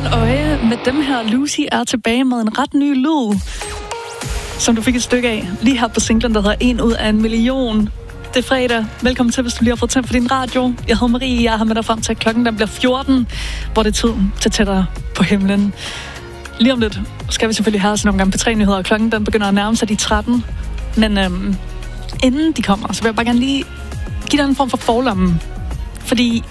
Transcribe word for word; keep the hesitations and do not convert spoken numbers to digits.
Hold øje med dem her. Lucy er tilbage med en ret ny lyd, som du fik et stykke af lige her på singlen, der hedder En ud af en million. Det er fredag. Velkommen til, hvis du lige har fået tændt for din radio. Jeg hedder Marie, jeg har med dig frem til klokken, der bliver fjorten, hvor det er tid til tættere på himlen. Lige om lidt skal vi selvfølgelig have sådan nogle gange P tre nyheder, og klokken den begynder at nærme sig de tretten. Men øhm, inden de kommer, så vil jeg bare gerne lige give dig en form for forlomme. Fordi